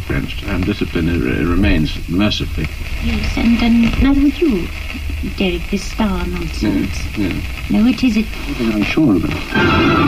backbenched, and discipline remains mercifully. Yes, and neither would you, Derek, this star nonsense. Yes. No, it isn't. I'm sure of it.